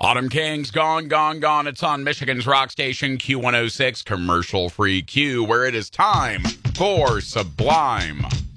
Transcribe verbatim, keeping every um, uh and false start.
Autumn King's Gone, Gone, Gone. It's on Michigan's rock station Q one oh six, commercial-free Q, where it is time for Sublime.